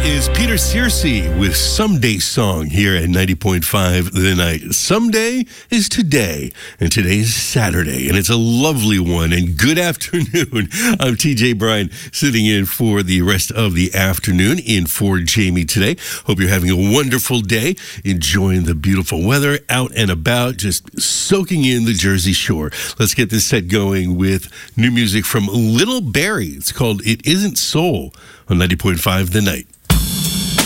is Peter Searcy with Someday Song here at 90.5 The Night. Someday is today, and today's Saturday, and it's a lovely one. And good afternoon. I'm TJ Bryan, sitting in for the rest of the afternoon in for Jamie today. Hope you're having a wonderful day, enjoying the beautiful weather, out and about, just soaking in the Jersey Shore. Let's get this set going with new music from Little Barrie. It's called It Isn't Soul on 90.5 The Night.